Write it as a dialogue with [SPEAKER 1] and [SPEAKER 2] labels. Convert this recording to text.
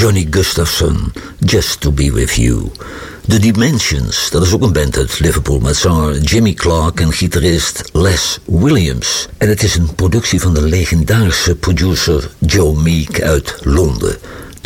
[SPEAKER 1] Johnny Gustafson, Just to Be With You. The Dimensions, dat is ook een band uit Liverpool met zanger Jimmy Clark en gitarist Les Williams. En het is een productie van de legendarische producer Joe Meek uit Londen.